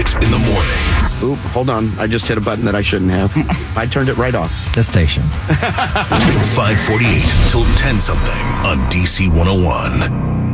it in the morning. Oop, hold on. I just hit a button that I shouldn't have. I turned it right off. The station. 548 till 10 something on DC 101.